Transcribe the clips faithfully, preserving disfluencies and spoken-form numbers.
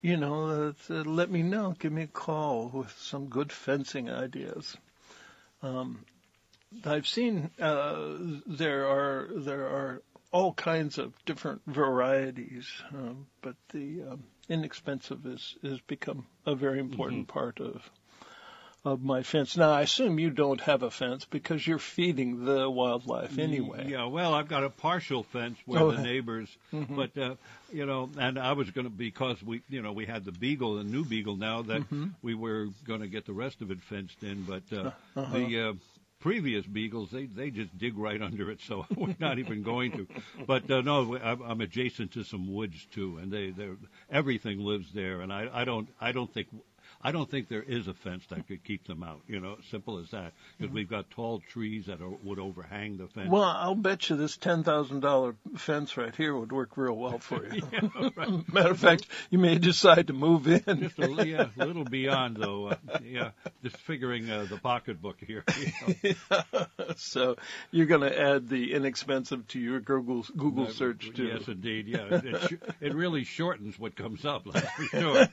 you know, uh, let me know. Give me a call with some good fencing ideas. Um, I've seen uh, there are there are all kinds of different varieties, um, but the um, inexpensive is has become a very important mm-hmm. part of of my fence. Now, I assume you don't have a fence because you're feeding the wildlife anyway. Yeah, well, I've got a partial fence where oh. the neighbors, mm-hmm. but, uh, you know, and I was going to, because we, you know, we had the beagle, the new beagle now, that mm-hmm. we were going to get the rest of it fenced in, but uh, uh-huh. the uh, previous beagles, they, they just dig right under it, so we're not even going to. But, uh, no, I'm, I'm adjacent to some woods, too, and they, they're, everything lives there, and I, I don't, I don't think... I don't think there is a fence that could keep them out, you know, simple as that, because mm-hmm. we've got tall trees that are, would overhang the fence. Well, I'll bet you this ten thousand dollars fence right here would work real well for you. yeah, right. Matter of fact, you may decide to move in. Just a yeah, little beyond, though. Uh, yeah, just figuring uh, the pocketbook here. You know. yeah. So you're going to add the inexpensive to your Google Google uh, search, too. Yes, indeed, yeah. It, sh- it really shortens what comes up, that's for sure.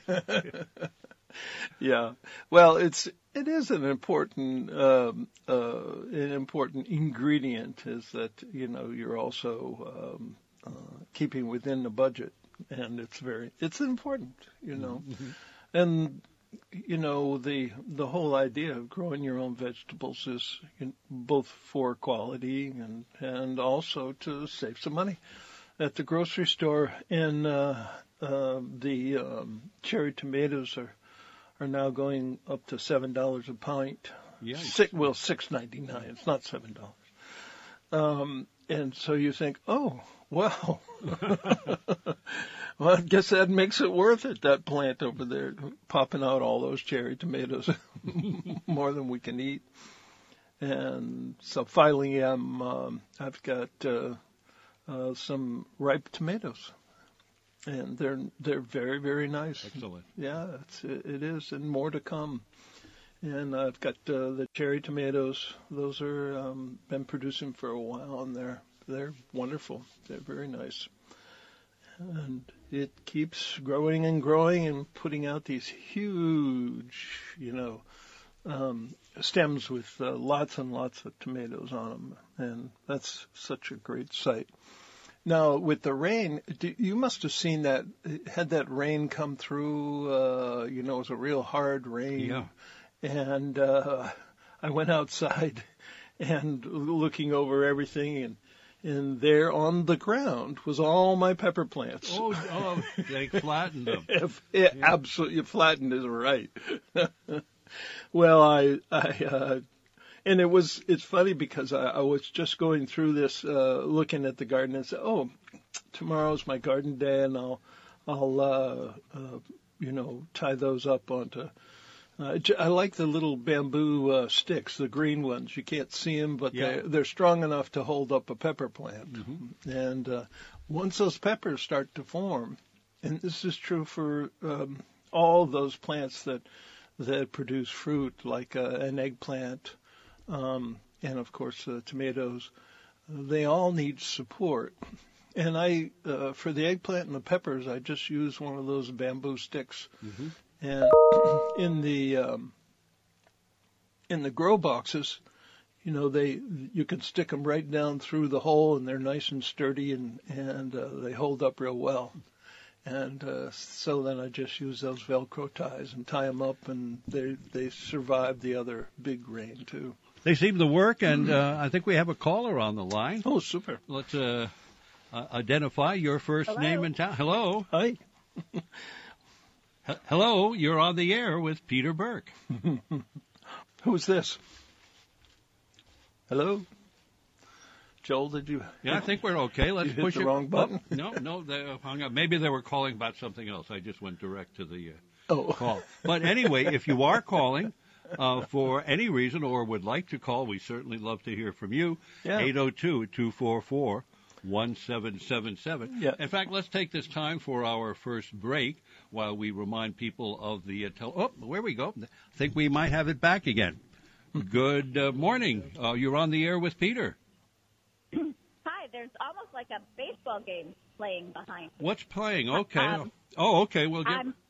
Yeah, well, it's it is an important um, uh, an important ingredient is that you know you're also um, uh, keeping within the budget, and it's very it's important, you know, mm-hmm. and you know the the whole idea of growing your own vegetables is both for quality and and also to save some money at the grocery store. And uh, uh, the um, cherry tomatoes are. are now going up to seven dollars a pint. Yeah. Six, well, six ninety nine. It's not seven dollars. Um, and so you think, oh, well, well, I guess that makes it worth it. That plant over there popping out all those cherry tomatoes, more than we can eat. And so finally, um, um, I've got uh, uh, some ripe tomatoes. And they're they're very, very nice. Excellent. Yeah, it's, it is, and more to come. And I've got uh, the cherry tomatoes. Those are um, been producing for a while, and they're they're wonderful. They're very nice. And it keeps growing and growing and putting out these huge, you know, um, stems with uh, lots and lots of tomatoes on them. And that's such a great sight. Now, with the rain, you must have seen that, had that rain come through, uh, you know, it was a real hard rain. Yeah. And uh, I went outside and looking over everything, and and there on the ground was all my pepper plants. Oh, oh they flattened them. It yeah. Absolutely flattened is right. Well, I, I, uh, and it was, it's funny because I, I was just going through this, uh, looking at the garden and said, oh, tomorrow's my garden day, and I'll, I'll, uh, uh, you know, tie those up onto, uh, I like the little bamboo, uh, sticks, the green ones. You can't see them, but yeah. they're, they're strong enough to hold up a pepper plant. Mm-hmm. And, uh, once those peppers start to form, and this is true for, um, all those plants that, that produce fruit, like, uh, an eggplant, Um, and, of course, uh, tomatoes, they all need support. And I, uh, for the eggplant and the peppers, I just use one of those bamboo sticks. Mm-hmm. And in the um, in the grow boxes, you know, they you can stick them right down through the hole, and they're nice and sturdy, and, and uh, they hold up real well. And uh, so then I just use those Velcro ties and tie them up, and they they survive the other big rain, too. They seem to work, and uh, I think we have a caller on the line. Oh, super. Let's uh, uh, identify your first Hello. name and town. Hello. Hi. H- Hello, you're on the air with Peter Burke. Who's this? Hello? Joel, did you? Yeah, I think we're okay. Let's you hit push the it. wrong button. Oh, no, no, they hung up. Maybe they were calling about something else. I just went direct to the uh, oh. call. But anyway, if you are calling uh, for any reason or would like to call, we certainly love to hear from you. Yeah. eight oh two, two four four, one seven seven seven. Yeah. In fact, let's take this time for our first break while we remind people of the uh, tel- oh, where we go. I think we might have it back again. Good uh, morning. Uh, you're on the air with Peter. Hi, there's almost like a baseball game playing behind me. What's playing? Okay. Um, oh, okay. We'll get. I'm,